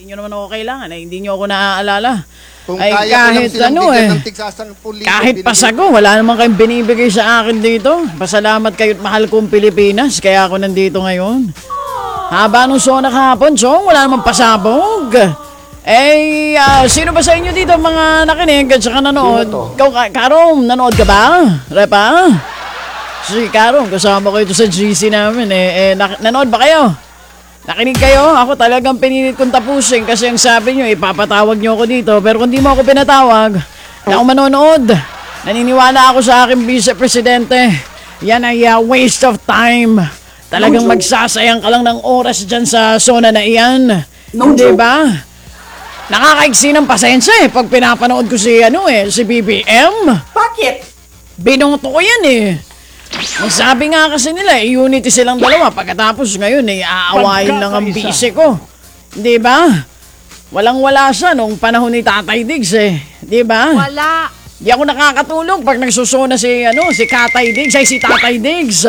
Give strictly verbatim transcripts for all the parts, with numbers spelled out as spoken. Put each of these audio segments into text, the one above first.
Hindi nyo naman ako kailangan eh. Hindi nyo ako naaalala. Kung Ay, kaya kahit ko lang silang ano bigyan eh. ng tig-sasampung libo, Kahit binigyan pasago, wala naman kayong binibigay sa akin dito. Pasalamat kayo't mahal kong Pilipinas, kaya ako nandito ngayon. Haba nung sona kahapon, Chong, wala namang pasabog. Eh, ah, sino ba sa inyo dito mga nakinig at saka nanood? Ikaw, Ka- Karong, nanood ka ba? Repa? Si Karong, kasama ko ito sa G C namin eh. eh nak- nanood ba kayo? Nakinig kayo? Ako talagang pinilit kong tapusin kasi ang sabi nyo, ipapatawag nyo ako dito. Pero kung di mo ako pinatawag, na ako manonood. Naniniwala ako sa aking vice-presidente. Yan ay uh, waste of time. Talagang magsasayang ka lang ng oras dyan sa zona na iyan. No, diba? Nakakaigsi ng pasensya eh pag pinapanood ko si, ano eh, si B B M. Bakit? Binoto ko yan eh. Ang sabi nga kasi nila, eh, unity silang dalawa. Pagkatapos ngayon, eh, aawayin lang ang bise ko. Di ba? Walang-wala siya nung panahon ni Tatay Diggs eh. Di ba? Wala. Di ako nakakatulog pag nagsusuna si, ano, si Katay Diggs, ay si Tatay Diggs.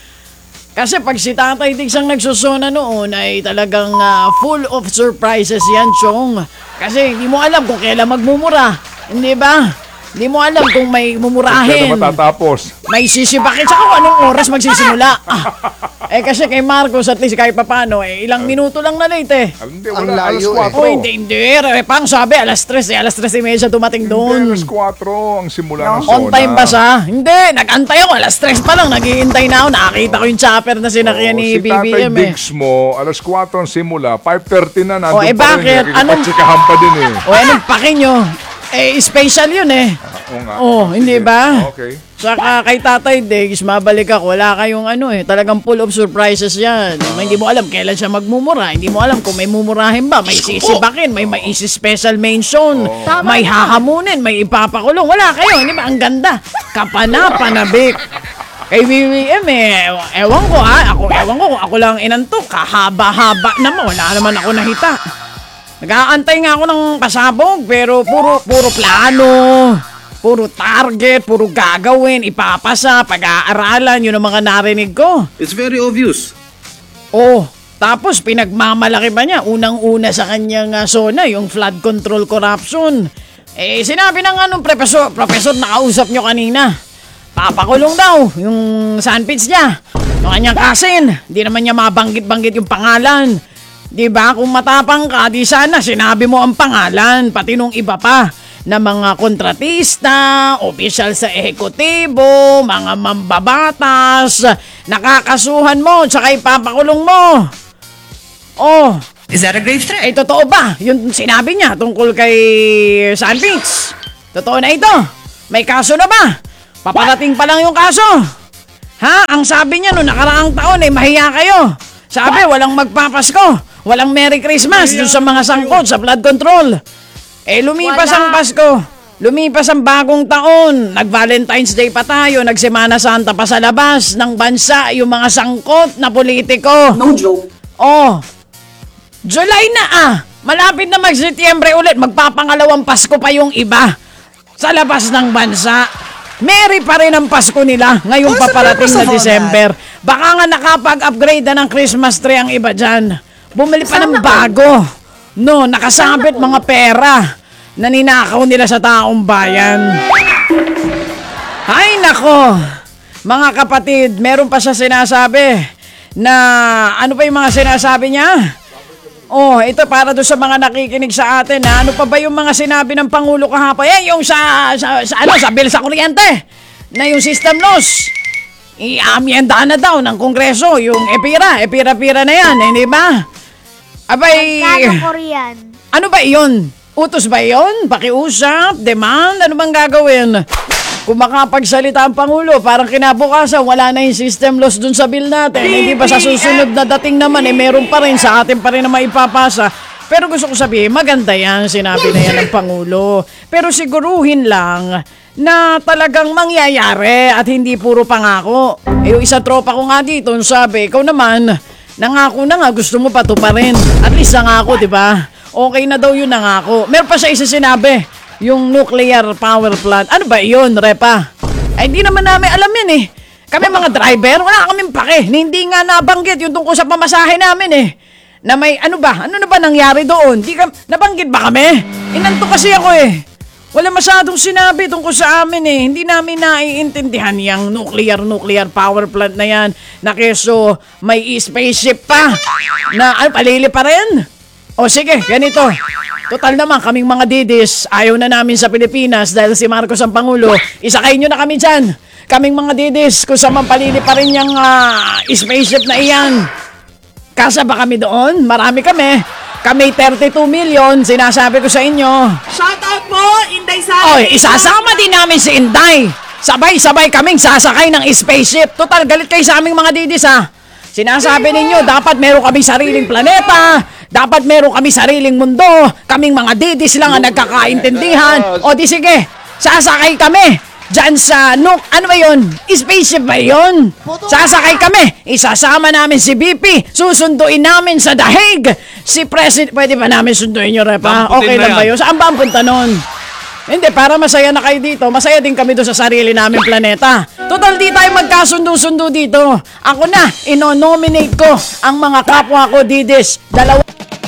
Kasi pag si Tatay Diggs ang nagsusuna noon, ay talagang ah, full of surprises yan, Chong. Kasi hindi mo alam kung kailan magmumura. Hindi ba? Hindi mo alam kung may mumurahin. Kailan matatapos? May sisibakin sa kung anong oras magsisimula. Ah, eh kasi kay Marcos at least kahit papano, eh, ilang minuto lang na late eh. Hindi, Ang wala. Alas layo eh. kwatro. Oh, hindi, hindi. Eh, pang sabi, alas tres eh. Alas tres eh, may siya dumating Hindi, doon. alas kwatro ang simula ng zona. On time ba siya? Hindi, nag-antay ako. Alas tres pa lang, naghihintay na ako. Nakakita ko yung chopper na sinakyan Oo, ni si B B Tatay M eh. Diggs mo, alas kwatro ang simula, five thirty na, nandun Oh, eh, pa bakit? rin. Anong- Nakikipagtsikahan pa din eh. O, anong paki nyo? Eh, special yun eh. Oo nga. Oh, hindi Sige. ba? Okay. Saka kay Tatay Diggs, mabalik ako, wala kayong ano eh, talagang full of surprises yan. Oh. Hindi mo alam kailan siya magmumura, hindi mo alam kung may mumurahin ba, may sisibakin, may may isi-special mention, Oh. may hahamunin, may ipapakulong. Wala kayo, hindi ba? Ang ganda. Kapana-panabik. Kay B B M eh, ewan ko ha, ako, ewan ko kung ako lang inantok, kahaba-haba naman, wala naman ako nahita. Nag-aantay nga ako ng pasabog, pero puro, puro plano. Puro target, puro gagawin, ipapasa, pag-aaralan, yun ang mga narinig ko. It's very obvious. Oh, tapos pinagmamalaki ba niya? Unang-una sa kanyang uh, zona, yung flood control corruption. Eh, sinabi ng anong professor, professor nakausap nyo kanina. Papakulong daw yung sandpits niya. Yung kanyang kasin, di naman niya mabanggit-banggit yung pangalan. Di ba? Kung matapang ka, di sana sinabi mo ang pangalan, pati nung iba pa na mga kontratista, opisyal sa ehekutibo, mga mambabatas, nakakasuhan mo, tsaka ipapakulong mo. Oh, Is that a grave threat? eh totoo ba? Yung sinabi niya tungkol kay Sandpits. Totoo na ito? May kaso na ba? Paparating pa lang yung kaso. Ha? Ang sabi niya noong nakaraang taon ay eh, mahiya kayo. Sabi, walang magpapasko. Walang Merry Christmas dun sa mga sangkot sa flood control. Eh, lumipas Wala. ang Pasko. Lumipas ang bagong taon. Nag-Valentine's Day pa tayo. Nag-Semana Santa pa sa labas ng bansa yung mga sangkot na politiko. No joke. Oh, July na ah. Malapit na mag-Setyembre ulit. Magpapangalawang Pasko pa yung iba sa labas ng bansa. Merry pa rin ang Pasko nila ngayong What's the paparating purpose na of all December. Baka nga nakapag-upgrade na ng Christmas tree ang iba dyan. Bumili pa ng bago. No, nakasabit mga pera na ninakaw nila sa taong bayan. Ay nako, mga kapatid, meron pa siya sinasabi na ano pa yung mga sinasabi niya? Oh, ito para doon sa mga nakikinig sa atin na ano pa ba yung mga sinabi ng Pangulo kahapon? Eh, yung sa, sa, sa ano, sa bill sa kuryente na yung system loss. I-amyenda na daw ng Kongreso yung EPIRA, EPIRA-PIRA na yan, hindi ba? Abay, Magkano Korean? ano ba iyon? Utos ba iyon? Pakiusap? Demand? Ano bang gagawin? Kung makapagsalita ang Pangulo, parang kinabukasan, wala na yung system loss dun sa bill natin. Hindi ba sa susunod na dating naman, eh, meron pa rin, sa atin pa rin na maipapasa. Pero gusto ko sabihin, maganda yan, sinabi na yan ng Pangulo. Pero siguruhin lang na talagang mangyayari at hindi puro pangako. Eh, yung isang tropa ko nga dito, sabi, ikaw naman, nangako na nga, gusto mo pa to pa rin. At least nangako, di ba? Okay na daw yun nangako. Meron pa siya isa sinabi, yung nuclear power plant. Ano ba yun, Repa? Ay, hindi naman namin alam yun eh. Kami mga driver, wala kaming pake. Hindi nga nabanggit yung tungkol sa pamasahe namin eh. na may ano ba? Ano na ba nangyari doon? Di ka, nabanggit ba kami? Inanto kasi ako eh. Wala masyadong sinabi tungkol sa amin eh. Hindi namin naiintindihan yung nuclear-nuclear power plant na yan. Na keso may spaceship pa. Na ano, palili pa rin. O sige, ganito. Total naman, kaming mga didis, ayaw na namin sa Pilipinas dahil si Marcos ang Pangulo. Isakay nyo na kami dyan. Kaming mga didis, kung saan man palili pa rin yung uh, spaceship na iyan. Kasa ba kami doon? Marami kami. Kami thirty-two million, sinasabi ko sa inyo. Shout out po, Inday Sara. Oy, isasama din namin si Inday. Sabay-sabay kaming sasakay ng spaceship. Total, galit kayo sa aming mga didis ha. Sinasabi ninyo, dapat meron kaming sariling planeta. Dapat meron kami sariling mundo. Kaming mga didis lang ang nagkakaintindihan. O di sige, sasakay kami. Diyan sa, no, ano ba yun? Spaceship ba yun? Sasakay kami. Isasama namin si B P. Susunduin namin sa Dahig. Si President, pwede ba namin sunduin nyo, Repa? Damputin Okay na lang ba yan. yun? Saan ba ang punta nun? Hindi, para masaya na kayo dito. Masaya din kami doon sa sarili namin planeta. Total, di tayo magkasundo-sundo dito. Ako na, ino-nominate ko ang mga kapwa ko, didis. Dalawa.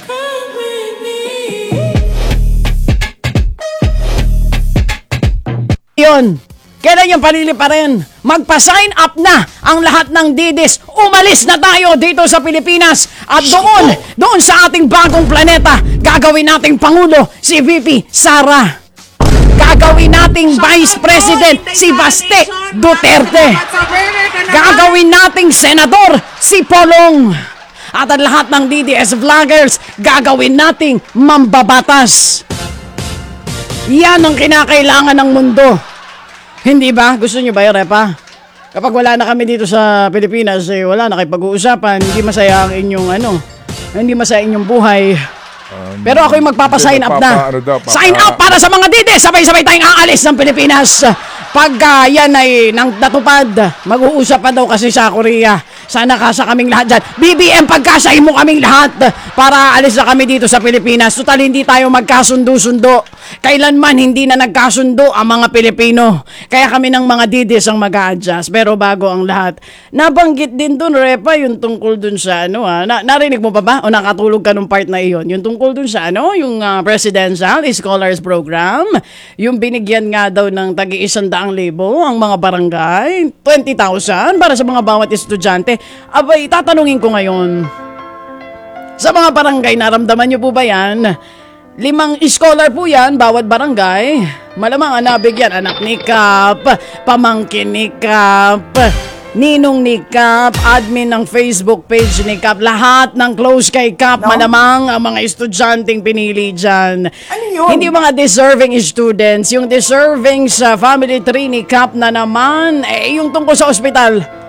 Yun. Kailan yung palili pa rin? Magpa-sign up na ang lahat ng didis. Umalis na tayo dito sa Pilipinas. At doon, doon sa ating bagong planeta, gagawin nating Pangulo si V P Sara. Gagawin nating Vice President si Baste Duterte. Gagawin nating Senador si Polong. At ang lahat ng D D S vloggers, gagawin nating mambabatas. Yan ang kinakailangan ng mundo. Hindi ba? Gusto nyo ba yun, Repa? Kapag wala na kami dito sa Pilipinas, eh, wala na kayo pag-uusapan, hindi masaya ang inyong ano, hindi masaya inyong buhay. Um, Pero ako'y magpapasign up na. Ano daw, papa- Sign up para sa mga didis! Sabay-sabay tayong aalis ng Pilipinas. Pag uh, yan ay nang natupad, mag-uusap pa daw kasi sa Korea. Sana kasa kaming lahat dyan. B B M, pagkasay mo kaming lahat para alis na kami dito sa Pilipinas. Total, hindi tayo magkasundo-sundo. Kailanman hindi na nagkasundo ang mga Pilipino. Kaya kami ng mga didis ang mag-a-adjust. Pero bago ang lahat, nabanggit din dun, Repa, yung tungkol dun sa ano ha. Na, narinig mo pa ba? O nakatulog ka nung part na iyon? Yung tungkol dun sa ano, yung uh, Presidential Scholars Program. Yung binigyan nga daw ng tagi-isang daang libo ang mga barangay. twenty thousand para sa mga bawat estudyante. Abay, tatanungin ko ngayon. Sa mga barangay, naramdaman nyo po ba yan? Limang scholar po yan, bawat barangay. Malamang ang nabigyan, anak ni Kap, pamangkin ni Kap, ninong ni Kap, admin ng Facebook page ni Kap, lahat ng close kay Kap, No? malamang ang mga estudyanteng pinili dyan. Ano yun? Hindi yung mga deserving students, yung deserving sa family tree ni Kap na naman, eh yung tungkol sa ospital.